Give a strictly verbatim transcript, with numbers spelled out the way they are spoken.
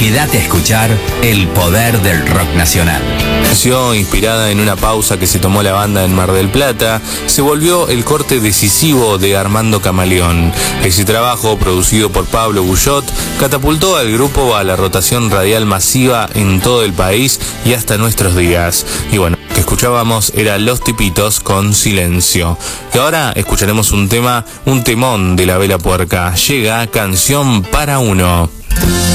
Quédate a escuchar el poder del rock nacional. Nació inspirada en una pausa que se tomó la banda en Mar del Plata, se volvió el corte decisivo de Armando Camaleón. Ese trabajo, producido por Pablo Guyot, catapultó al grupo a la rotación radial masiva en todo el país y hasta nuestros días. Y bueno, que escuchábamos era Los Tipitos con Silencio. Y ahora escucharemos un tema, un temón de La Vela Puerca. Llega Canción para Uno.